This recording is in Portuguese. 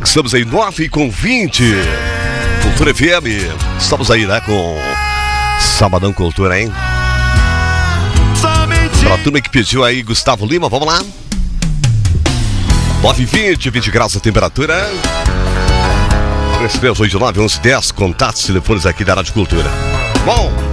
Estamos aí 9h20. Cultura FM. Estamos aí, né, com Sabadão Cultura, hein? Pra turma que pediu aí, Gustavo Lima, vamos lá. 9h20, 20 graus a temperatura. 3389-1110, contatos, telefones aqui da Rádio Cultura. Bom,